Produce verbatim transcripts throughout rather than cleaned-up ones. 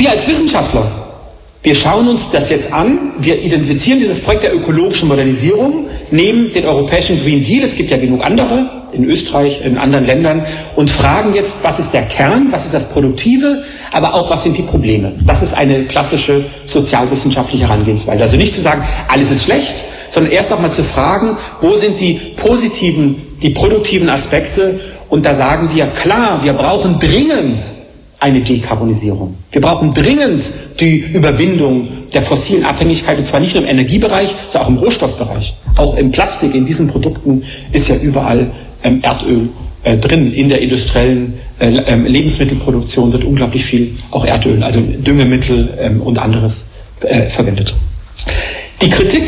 Wir als Wissenschaftler, wir schauen uns das jetzt an, wir identifizieren dieses Projekt der ökologischen Modernisierung, nehmen den europäischen Green Deal, es gibt ja genug andere, in Österreich, in anderen Ländern, und fragen jetzt, was ist der Kern, was ist das Produktive, aber auch, was sind die Probleme. Das ist eine klassische sozialwissenschaftliche Herangehensweise. Also nicht zu sagen, alles ist schlecht, sondern erst auch mal zu fragen, wo sind die positiven, die produktiven Aspekte, und da sagen wir, klar, wir brauchen dringend eine Dekarbonisierung. Wir brauchen dringend die Überwindung der fossilen Abhängigkeit, und zwar nicht nur im Energiebereich, sondern auch im Rohstoffbereich. Auch im Plastik, in diesen Produkten ist ja überall ähm, Erdöl äh, drin. In der industriellen äh, Lebensmittelproduktion wird unglaublich viel auch Erdöl, also Düngemittel ähm, und anderes äh, verwendet. Die Kritik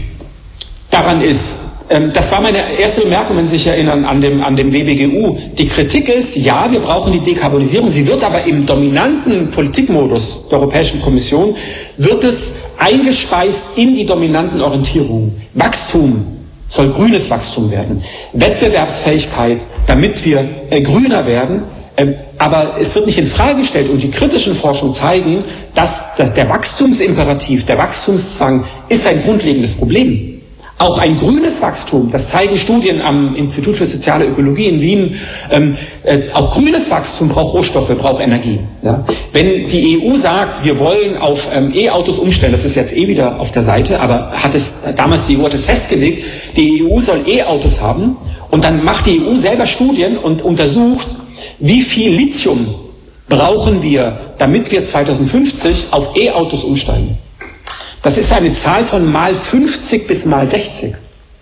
daran ist, das war meine erste Bemerkung, wenn Sie sich erinnern, an dem, an dem W B G U. Die Kritik ist, ja, wir brauchen die Dekarbonisierung. Sie wird aber im dominanten Politikmodus der Europäischen Kommission, wird es eingespeist in die dominanten Orientierungen. Wachstum soll grünes Wachstum werden. Wettbewerbsfähigkeit, damit wir äh, grüner werden. Ähm, aber es wird nicht in Frage gestellt, und die kritischen Forschungen zeigen, dass, dass der Wachstumsimperativ, der Wachstumszwang ist ein grundlegendes Problem. Auch ein grünes Wachstum, das zeigen Studien am Institut für soziale Ökologie in Wien, ähm, äh, auch grünes Wachstum braucht Rohstoffe, braucht Energie. Ja? Wenn die E U sagt, wir wollen auf ähm, E-Autos umstellen, das ist jetzt eh wieder auf der Seite, aber hat es damals die E U hat es festgelegt, die E U soll E-Autos haben, und dann macht die E U selber Studien und untersucht, wie viel Lithium brauchen wir, damit wir zweitausendfünfzig auf E-Autos umsteigen. Das ist eine Zahl von mal fünfzig bis mal sechzig.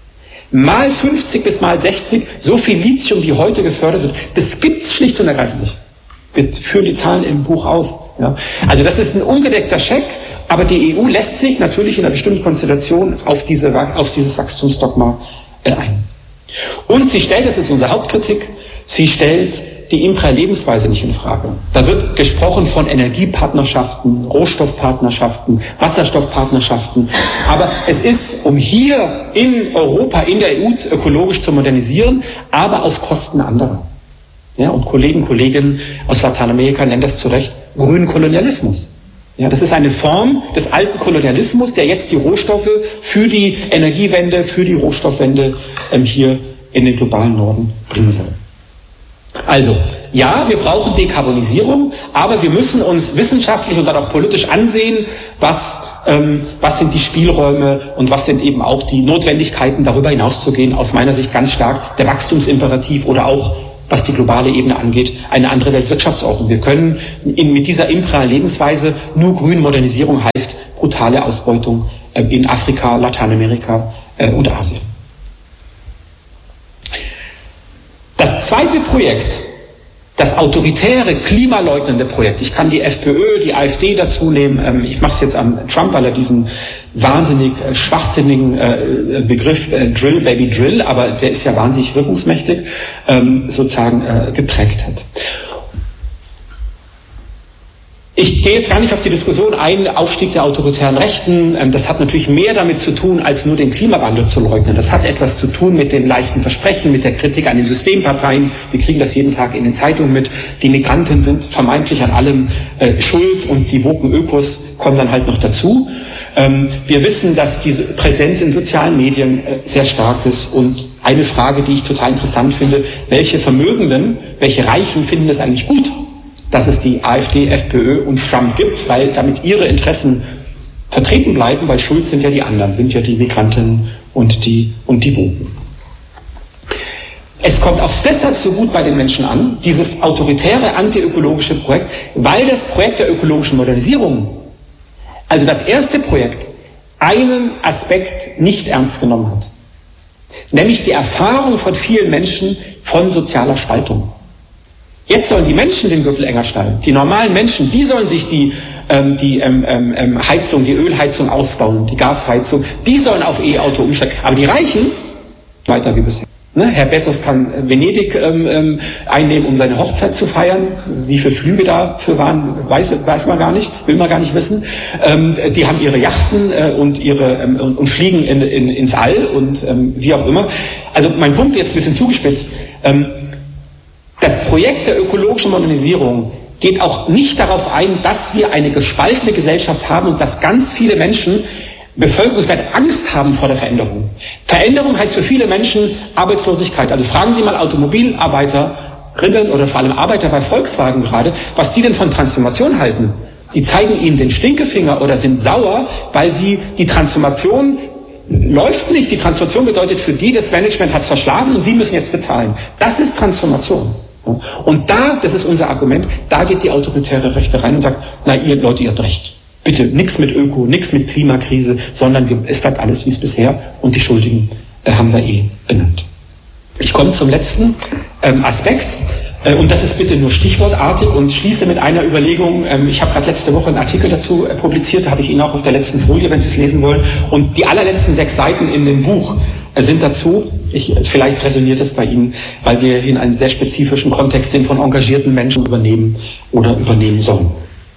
Mal fünfzig bis mal sechzig, so viel Lithium, wie heute gefördert wird, das gibt's schlicht und ergreifend nicht. Wir führen die Zahlen im Buch aus. Ja. Also das ist ein ungedeckter Scheck, aber die E U lässt sich natürlich in einer bestimmten Konstellation auf, diese, auf dieses Wachstumsdogma äh, ein. Und sie stellt, das ist unsere Hauptkritik, sie stellt die imperiale Lebensweise nicht in Frage. Da wird gesprochen von Energiepartnerschaften, Rohstoffpartnerschaften, Wasserstoffpartnerschaften. Aber es ist, um hier in Europa, in der E U ökologisch zu modernisieren, aber auf Kosten anderer. Ja, und Kollegen, Kolleginnen aus Lateinamerika nennen das zu Recht grünen Kolonialismus. Ja, das ist eine Form des alten Kolonialismus, der jetzt die Rohstoffe für die Energiewende, für die Rohstoffwende ähm, hier in den globalen Norden bringen soll. Also, ja, wir brauchen Dekarbonisierung, aber wir müssen uns wissenschaftlich und dann auch politisch ansehen, was, ähm, was sind die Spielräume und was sind eben auch die Notwendigkeiten, darüber hinauszugehen. Aus meiner Sicht ganz stark der Wachstumsimperativ oder auch, was die globale Ebene angeht, eine andere Weltwirtschaftsordnung. Wir können in, mit dieser imperialen Lebensweise, nur Grünmodernisierung heißt brutale Ausbeutung äh, in Afrika, Lateinamerika äh, und Asien. Das zweite Projekt, das autoritäre, klimaleugnende Projekt, ich kann die FPÖ, die AfD dazu nehmen, ich mache es jetzt an Trump, weil er diesen wahnsinnig äh, schwachsinnigen äh, Begriff äh, Drill, Baby Drill, aber der ist ja wahnsinnig wirkungsmächtig, ähm, sozusagen äh, geprägt hat. Ich gehe jetzt gar nicht auf die Diskussion ein, Aufstieg der autoritären Rechten. Das hat natürlich mehr damit zu tun, als nur den Klimawandel zu leugnen. Das hat etwas zu tun mit den leichten Versprechen, mit der Kritik an den Systemparteien. Wir kriegen das jeden Tag in den Zeitungen mit. Die Migranten sind vermeintlich an allem äh, schuld, und die woken Ökos kommen dann halt noch dazu. Ähm, wir wissen, dass diese Präsenz in sozialen Medien äh, sehr stark ist, und eine Frage, die ich total interessant finde, welche Vermögenden, welche Reichen finden das eigentlich gut, dass es die AfD, FPÖ und Trump gibt, weil damit ihre Interessen vertreten bleiben, weil schuld sind ja die anderen, sind ja die Migranten und die, und die Woken. Es kommt auch deshalb so gut bei den Menschen an, dieses autoritäre, antiökologische Projekt, weil das Projekt der ökologischen Modernisierung, also das erste Projekt, einen Aspekt nicht ernst genommen hat. Nämlich die Erfahrung von vielen Menschen von sozialer Spaltung. Jetzt sollen die Menschen den Gürtel enger schnallen. Die normalen Menschen, die sollen sich die, ähm, die ähm, ähm, Heizung, die Ölheizung ausbauen, die Gasheizung, die sollen auf E-Auto umsteigen. Aber die Reichen, weiter wie bisher. Ne? Herr Bezos kann Venedig ähm, einnehmen, um seine Hochzeit zu feiern. Wie viele Flüge dafür waren, weiß, weiß man gar nicht, will man gar nicht wissen. Ähm, die haben ihre Yachten äh, und, ihre, ähm, und, und fliegen in, in, ins All und ähm, wie auch immer. Also mein Punkt jetzt ein bisschen zugespitzt. Ähm, Das Projekt der ökologischen Modernisierung geht auch nicht darauf ein, dass wir eine gespaltene Gesellschaft haben und dass ganz viele Menschen bevölkerungsweit Angst haben vor der Veränderung. Veränderung heißt für viele Menschen Arbeitslosigkeit. Also fragen Sie mal Automobilarbeiterinnen oder vor allem Arbeiter bei Volkswagen gerade, was die denn von Transformation halten. Die zeigen Ihnen den Stinkefinger oder sind sauer, weil sie die Transformation läuft nicht. Die Transformation bedeutet für die, das Management hat es verschlafen und sie müssen jetzt bezahlen. Das ist Transformation. Und da, das ist unser Argument, da geht die autoritäre Rechte rein und sagt, na ihr Leute, ihr habt recht. Bitte, nichts mit Öko, nichts mit Klimakrise, sondern wir, es bleibt alles wie es bisher und die Schuldigen äh, haben wir eh benannt. Ich komme zum letzten ähm, Aspekt äh, und das ist bitte nur stichwortartig und schließe mit einer Überlegung. Ähm, ich habe gerade letzte Woche einen Artikel dazu äh, publiziert, da habe ich Ihnen auch auf der letzten Folie, wenn Sie es lesen wollen. Und die allerletzten sechs Seiten in dem Buch äh, sind dazu, ich, vielleicht resoniert es bei Ihnen, weil wir in einem sehr spezifischen Kontext sind, von engagierten Menschen übernehmen oder übernehmen sollen.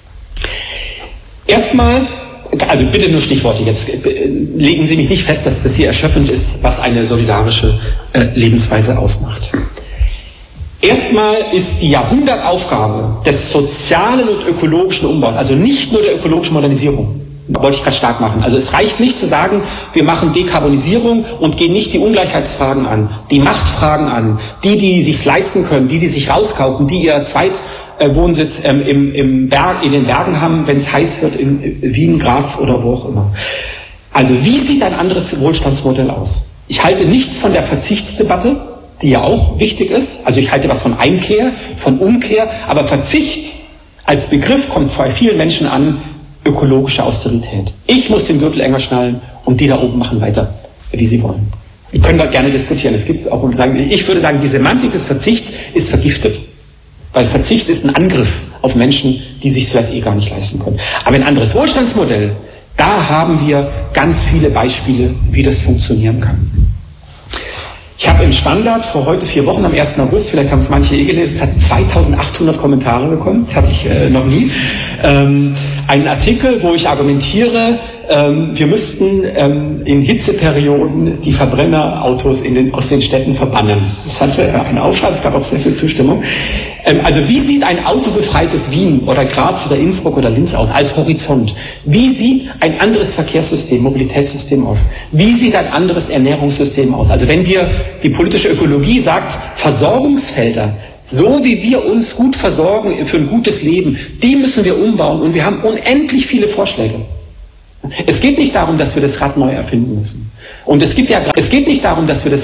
Erstmal, also bitte nur Stichworte jetzt, legen Sie mich nicht fest, dass das hier erschöpfend ist, was eine solidarische äh, Lebensweise ausmacht. Erstmal ist die Jahrhundertaufgabe des sozialen und ökologischen Umbaus, also nicht nur der ökologischen Modernisierung, wollte ich gerade stark machen. Also es reicht nicht zu sagen, wir machen Dekarbonisierung und gehen nicht die Ungleichheitsfragen an, die Machtfragen an, die, die sich leisten können, die, die sich rauskaufen, die ihr Zweitwohnsitz ähm, im, im Berg, in den Bergen haben, wenn es heiß wird in Wien, Graz oder wo auch immer. Also wie sieht ein anderes Wohlstandsmodell aus? Ich halte nichts von der Verzichtsdebatte, die ja auch wichtig ist. Also ich halte was von Einkehr, von Umkehr, aber Verzicht als Begriff kommt bei vielen Menschen an, ökologische Austerität. Ich muss den Gürtel enger schnallen und die da oben machen weiter, wie sie wollen. Wir können wir gerne diskutieren. Es gibt auch, ich würde sagen, die Semantik des Verzichts ist vergiftet. Weil Verzicht ist ein Angriff auf Menschen, die sich vielleicht eh gar nicht leisten können. Aber ein anderes Wohlstandsmodell, da haben wir ganz viele Beispiele, wie das funktionieren kann. Ich habe im Standard vor heute vier Wochen, am ersten August, vielleicht haben es manche eh gelesen, es hat zweitausendachthundert Kommentare bekommen, das hatte ich äh, noch nie, ähm, einen Artikel, wo ich argumentiere, ähm, wir müssten ähm, in Hitzeperioden die Verbrennerautos in den, aus den Städten verbannen. Das hatte äh, einen Aufschrei, es gab auch sehr viel Zustimmung. Ähm, also wie sieht ein autobefreites Wien oder Graz oder Innsbruck oder Linz aus als Horizont? Wie sieht ein anderes Verkehrssystem, Mobilitätssystem aus? Wie sieht ein anderes Ernährungssystem aus? Also wenn wir, die politische Ökologie sagt, Versorgungsfelder, so wie wir uns gut versorgen für ein gutes Leben, die müssen wir umbauen und wir haben unendlich viele Vorschläge. Es geht nicht darum, dass wir das Rad neu erfinden müssen. Und es gibt ja, es geht nicht darum, dass wir das